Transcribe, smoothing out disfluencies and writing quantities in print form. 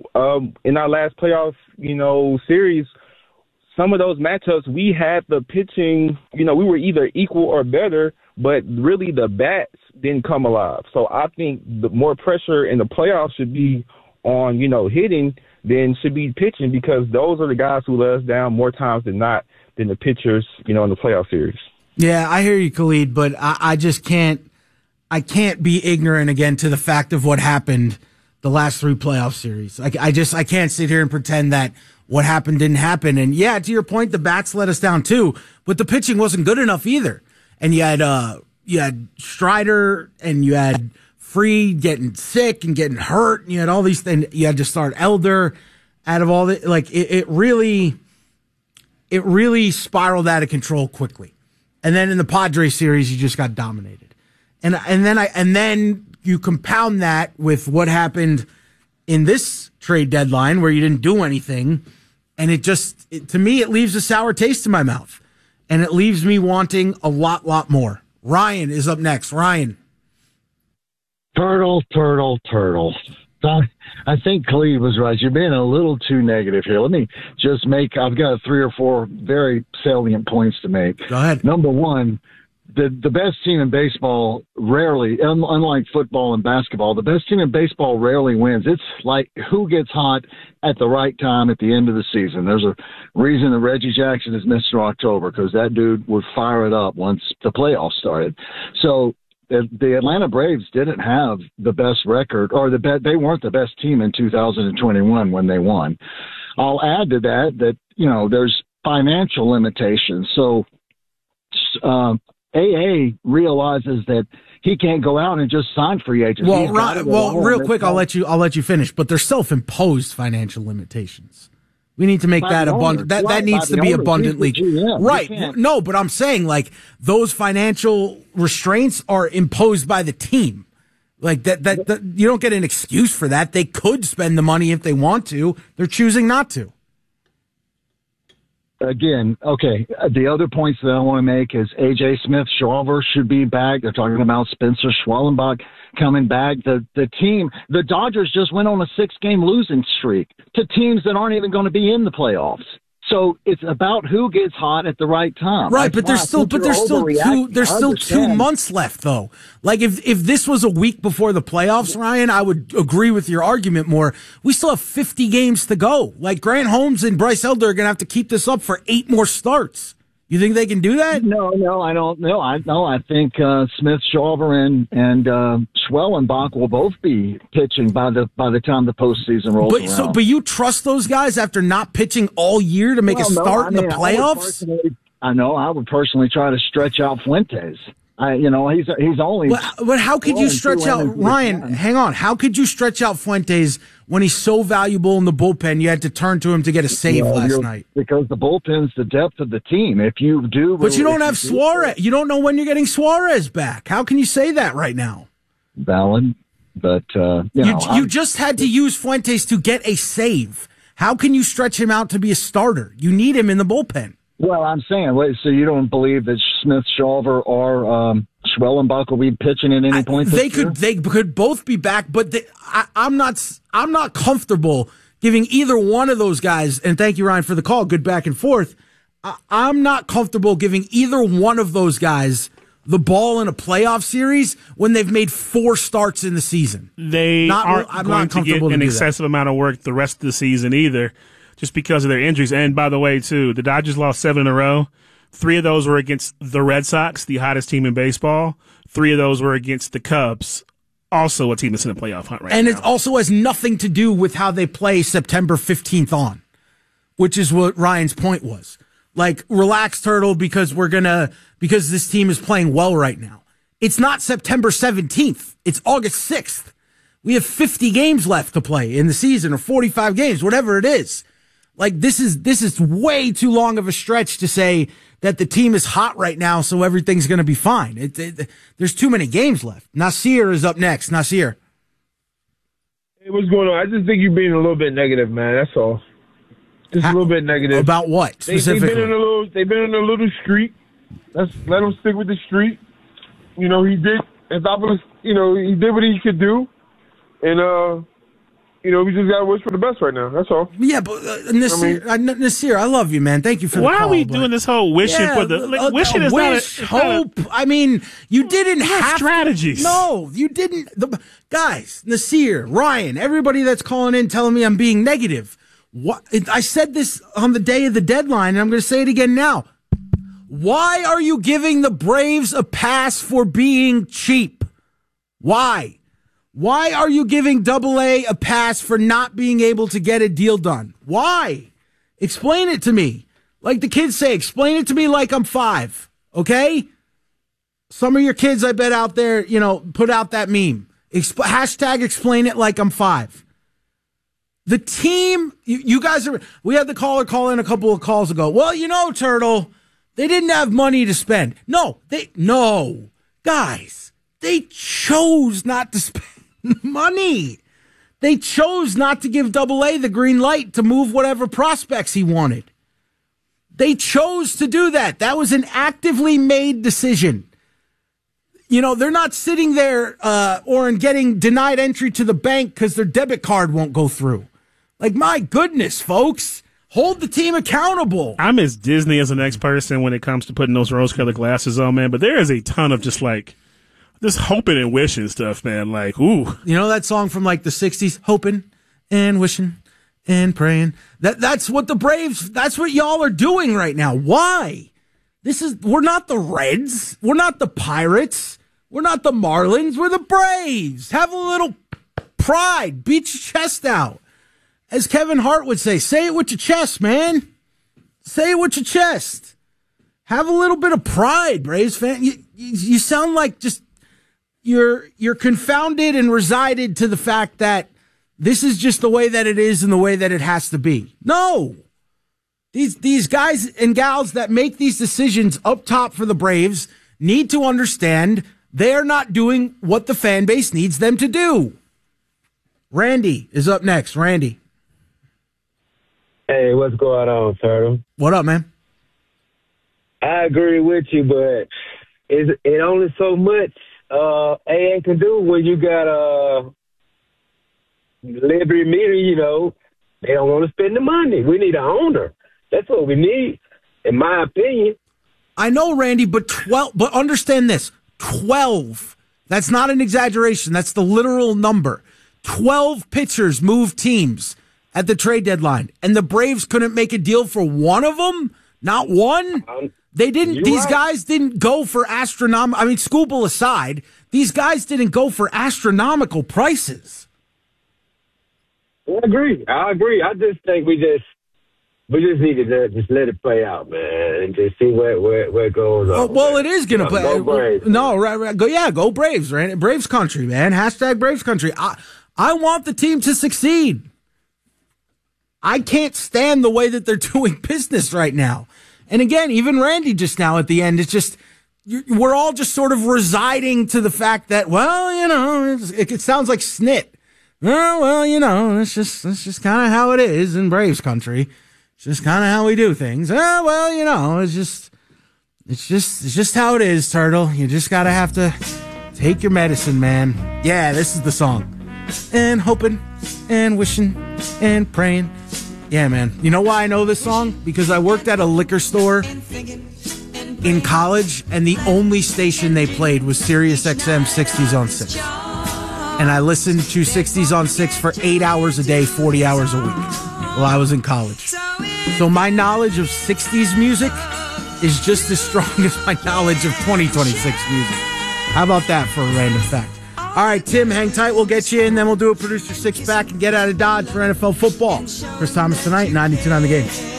in our last playoff, series, some of those matchups, we had the pitching, we were either equal or better, but really the bats didn't come alive. So I think the more pressure in the playoffs should be on, hitting than should be pitching, because those are the guys who let us down more times than not than the pitchers, in the playoff series. Yeah, I hear you, Khalid, but I just can't be ignorant again to the fact of what happened the last 3 playoff series. I can't sit here and pretend that what happened didn't happen. And yeah, to your point, the bats let us down too, but the pitching wasn't good enough either. And you had Strider and you had Free getting sick and getting hurt, and you had all these things. You had to start Elder out of all the, it really spiraled out of control quickly. And then in the Padres series, you just got dominated. And then you compound that with what happened in this trade deadline where you didn't do anything. And to me, it leaves a sour taste in my mouth. And it leaves me wanting a lot more. Ryan is up next. Ryan. Turtle. I think Khalid was right. You're being a little too negative here. Let me just I've got 3 or 4 very salient points to make. Go ahead. Number one, the best team in baseball rarely, unlike football and basketball, the best team in baseball rarely wins. It's like who gets hot at the right time at the end of the season. There's a reason that Reggie Jackson is Mr. October, because that dude would fire it up once the playoffs started. So the Atlanta Braves didn't have the best record, or they weren't the best team in 2021 when they won. I'll add to that, there's financial limitations. So AA realizes that he can't go out and just sign free agents. Real quick, I'll let you finish, but there's self-imposed financial limitations. We need to make that abundant. That needs to be abundantly right. No, but I'm saying those financial restraints are imposed by the team. That you don't get an excuse for that. They could spend the money if they want to. They're choosing not to. Again, okay. The other points that I want to make is A.J. Smith-Shawver should be back. They're talking about Spencer Schwellenbach coming back. The Dodgers just went on a 6-game losing streak to teams that aren't even going to be in the playoffs. So it's about who gets hot at the right time. Right, but there's still 2 months left though. If this was a week before the playoffs, Ryan, I would agree with your argument more. We still have 50 games to go. Grant Holmes and Bryce Elder are going to have to keep this up for 8 more starts. You think they can do that? No, I don't know. I think Smith-Shawver and Schwellenbach will both be pitching by the time the postseason rolls around. But you trust those guys after not pitching all year to make a start in the playoffs? I would personally try to stretch out Fuentes. He's only. But how could you stretch out Ryan? Hang on. How could you stretch out Fuentes when he's so valuable in the bullpen? You had to turn to him to get a save last night because the bullpen's the depth of the team. If you do, but you don't have Suarez. You don't know when you're getting Suarez back. How can you say that right now? Valid, but you just had to use Fuentes to get a save. How can you stretch him out to be a starter? You need him in the bullpen. Well, I'm saying, so you don't believe that Smith-Shawver or Schwellenbach will be pitching at any point this year? They could both be back, but I'm not comfortable giving either one of those guys. And thank you, Ryan, for the call. Good back and forth. I'm not comfortable giving either one of those guys the ball in a playoff series when they've made 4 starts in the season. They aren't going to get an excessive amount of work the rest of the season either, just because of their injuries. And by the way, too, the Dodgers lost 7 in a row. 3 of those were against the Red Sox, the hottest team in baseball. 3 of those were against the Cubs, also a team that's in the playoff hunt right now. And it also has nothing to do with how they play September 15th on, which is what Ryan's point was. Relax, Turtle, because this team is playing well right now. It's not September 17th. It's August 6th. We have 50 games left to play in the season, or 45 games, whatever it is. This is way too long of a stretch to say that the team is hot right now, so everything's going to be fine. There's too many games left. Nasir is up next. Nasir. Hey, what's going on? I just think you're being a little bit negative, man. That's all. Just a little bit negative. About what specifically? They've been in a little streak. Let's let them stick with the streak. He did. He did what he could do, and we just got to wish for the best right now. That's all. Yeah, but Nasir, I love you, man. Thank you for the call. Why are we doing this whole wishing for the wishing is wish, hope? I mean, you didn't have strategies. No, you didn't. Guys, Nasir, Ryan, everybody that's calling in telling me I'm being negative. What I said this on the day of the deadline, and I'm going to say it again now. Why are you giving the Braves a pass for being cheap? Why? Why are you giving AA a pass for not being able to get a deal done? Why? Explain it to me. Like the kids say, explain it to me like I'm 5. Okay? Some of your kids, I bet out there, put out that meme. Hashtag explain it like I'm 5. The team, you guys we had the caller call in a couple of calls ago. Well, Turtle, they didn't have money to spend. No, guys, they chose not to spend money. They chose not to give AA the green light to move whatever prospects he wanted. They chose to do that. That was an actively made decision. They're not sitting there or getting denied entry to the bank because their debit card won't go through. Like, my goodness, folks, hold the team accountable. I'm as Disney as the next person when it comes to putting those rose-colored glasses on, man. But there is a ton of just hoping and wishing stuff, man. Like, ooh. You know that song from the 60s? Hoping and wishing and praying. That's what the Braves, that's what y'all are doing right now. Why? We're not the Reds. We're not the Pirates. We're not the Marlins. We're the Braves. Have a little pride. Beat your chest out. As Kevin Hart would say it with your chest, man. Say it with your chest. Have a little bit of pride, Braves fan. You sound like just you're confounded and resided to the fact that this is just the way that it is and the way that it has to be. No. These guys and gals that make these decisions up top for the Braves need to understand they're not doing what the fan base needs them to do. Randy is up next. Randy. Hey, what's going on, Turtle? What up, man? I agree with you, but it only so much AA can do when you got Liberty Media, they don't want to spend the money. We need an owner. That's what we need, in my opinion. I know, Randy, but understand this. 12. That's not an exaggeration. That's the literal number. 12 pitchers moved teams at the trade deadline, and the Braves couldn't make a deal for one of them? Not one? They didn't. These guys didn't go for astronomical. I mean, Skubal aside, these guys didn't go for astronomical prices. I agree. I just think we just need to just let it play out, man, and just see where it goes on. Well, it is going to play. Go Braves. No, right. Go Braves, right? Braves country, man. Hashtag Braves country. I want the team to succeed. I can't stand the way that they're doing business right now. And again, even Randy just now at the end, it's just, we're all just sort of residing to the fact that, it sounds like snit. It's just kind of how it is in Braves country. It's just kind of how we do things. It's just how it is, Turtle. You just gotta have to take your medicine, man. Yeah, this is the song. And hoping and wishing and praying. Yeah, man. You know why I know this song? Because I worked at a liquor store in college, and the only station they played was Sirius XM 60s on 6. And I listened to 60s on 6 for 8 hours a day, 40 hours a week while I was in college. So my knowledge of 60s music is just as strong as my knowledge of 2026 music. How about that for a random fact? All right, Tim, hang tight. We'll get you in. Then we'll do a producer six-pack and get out of Dodge for NFL football. Chris Thomas tonight, 92.9 The Game.